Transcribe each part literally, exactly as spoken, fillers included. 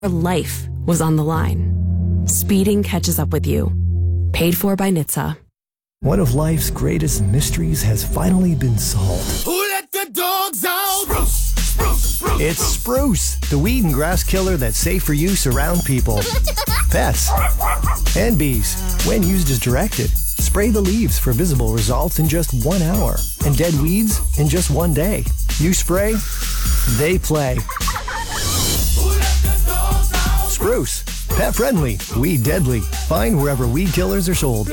life was on the line. Speeding catches up with you. Paid for by N H T S A. One of life's greatest mysteries has finally been solved. Who let the dogs out? Spruce, spruce, spruce. It's Spruce, the weed and grass killer that's safe for use around people, pets, and bees. When used as directed, spray the leaves for visible results in just one hour and dead weeds in just one day. You spray, they play. Spruce, pet friendly, weed deadly. Find wherever weed killers are sold.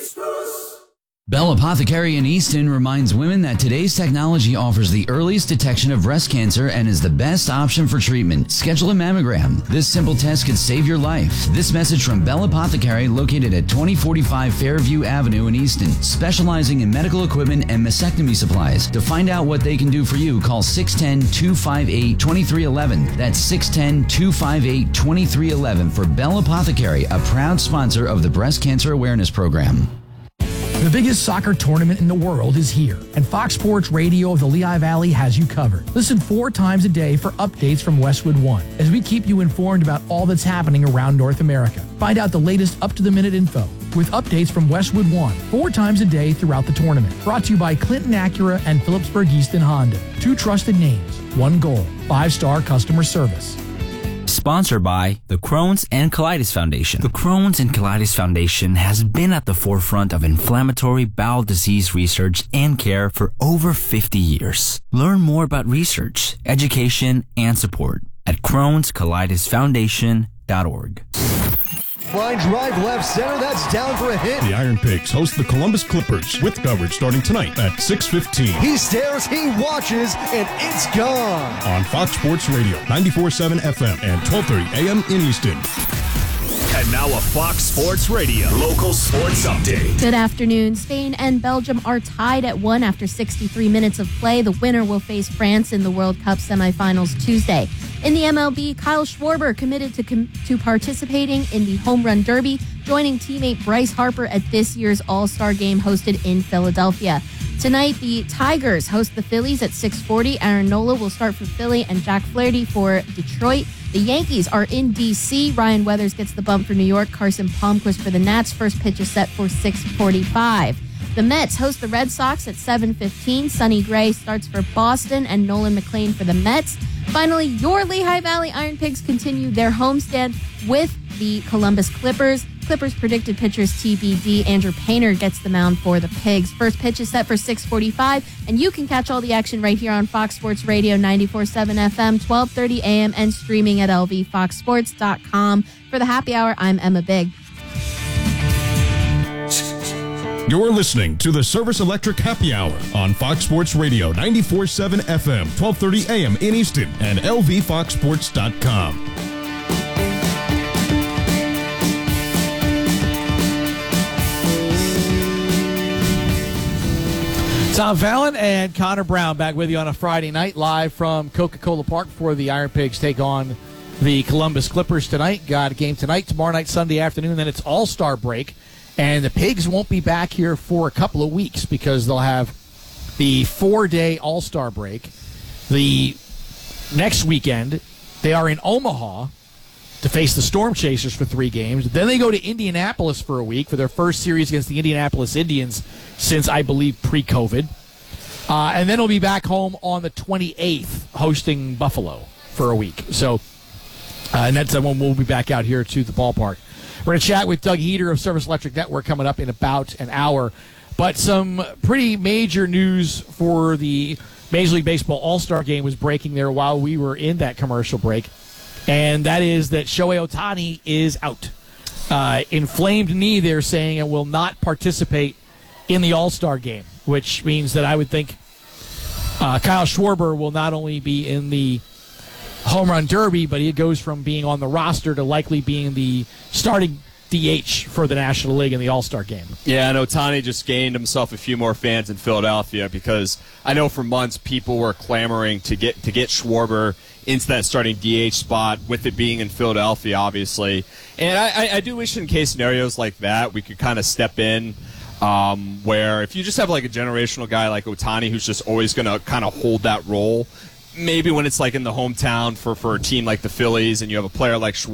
Bell Apothecary in Easton reminds women that today's technology offers the earliest detection of breast cancer and is the best option for treatment. Schedule a mammogram. This simple test could save your life. This message from Bell Apothecary, located at twenty forty-five Fairview Avenue in Easton, specializing in medical equipment and mastectomy supplies. To find out what they can do for you, call six one zero, two five eight, two three one one. That's six one zero, two five eight, two three one one for Bell Apothecary, a proud sponsor of the Breast Cancer Awareness Program. The biggest soccer tournament in the world is here, and Fox Sports Radio of the Lehigh Valley has you covered. Listen four times a day for updates from Westwood One, as we keep you informed about all that's happening around North America. Find out the latest up-to-the-minute info with updates from Westwood One, four times a day throughout the tournament. Brought to you by Clinton Acura and Phillipsburg Easton Honda. Two trusted names, one goal, five-star customer service. Sponsored by the Crohn's and Colitis Foundation. The Crohn's and Colitis Foundation has been at the forefront of inflammatory bowel disease research and care for over fifty years. Learn more about research, education, and support at crohns colitis foundation dot org. Line drive left center, that's down for a hit. The Iron Pigs host the Columbus Clippers with coverage starting tonight at six fifteen. He stares, he watches, and it's gone. On Fox Sports Radio, ninety-four point seven F M and twelve thirty A M in Easton. And now a Fox Sports Radio local sports update. Good afternoon. Spain and Belgium are tied at one after sixty-three minutes of play. The winner will face France in the World Cup semifinals Tuesday. In the M L B, Kyle Schwarber committed to com- to participating in the Home Run Derby, joining teammate Bryce Harper at this year's All-Star Game hosted in Philadelphia. Tonight, the Tigers host the Phillies at six forty. Aaron Nola will start for Philly and Jack Flaherty for Detroit. The Yankees are in D C. Ryan Weathers gets the bump for New York. Carson Palmquist for the Nats. First pitch is set for six forty-five. The Mets host the Red Sox at seven fifteen. Sonny Gray starts for Boston and Nolan McLean for the Mets. Finally, your Lehigh Valley Iron Pigs continue their homestand with the Columbus Clippers. Clippers predicted pitchers T B D. Andrew Painter gets the mound for the Pigs. First pitch is set for six forty-five, and you can catch all the action right here on Fox Sports Radio, ninety-four point seven F M, twelve thirty A M, and streaming at L V fox sports dot com. For the happy hour, I'm Emma Big. You're listening to the Service Electric Happy Hour on Fox Sports Radio, ninety-four point seven F M, twelve thirty A M in Easton, and L V fox sports dot com. Tom Fallon and Connor Brown back with you on a Friday night, live from Coca-Cola Park before the Iron Pigs take on the Columbus Clippers tonight. Got a game tonight, tomorrow night, Sunday afternoon, then it's All-Star break. And the Pigs won't be back here for a couple of weeks because they'll have the four-day All-Star break. The next weekend, they are in Omaha to face the Storm Chasers for three games. Then they go to Indianapolis for a week for their first series against the Indianapolis Indians since, I believe, pre-COVID. Uh, and then they'll be back home on the twenty-eighth hosting Buffalo for a week. So, uh, and that's when we'll be back out here to the ballpark. We're going to chat with Doug Heater of Service Electric Network coming up in about an hour. But some pretty major news for the Major League Baseball All-Star Game was breaking there while we were in that commercial break. And that is that Shohei Ohtani is out. Uh, inflamed knee, they're saying, and will not participate in the All-Star Game, which means that I would think uh, Kyle Schwarber will not only be in the Home Run Derby, but he goes from being on the roster to likely being the starting D H for the National League in the All-Star Game. Yeah, and Ohtani just gained himself a few more fans in Philadelphia because I know for months people were clamoring to get to get Schwarber into that starting D H spot, with it being in Philadelphia, obviously. And I, I, I do wish in case scenarios like that we could kind of step in, um, where if you just have like a generational guy like Ohtani who's just always going to kind of hold that role, maybe when it's like in the hometown for, for a team like the Phillies and you have a player like Schwarber